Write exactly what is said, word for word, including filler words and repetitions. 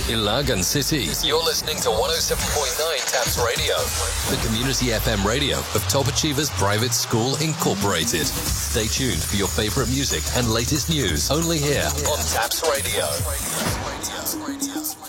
in Lagan City. You're listening to one oh seven point nine Taps Radio, the community F M radio of Top Achievers Private School Incorporated. Stay tuned for your favorite music and latest news only here on Taps Radio.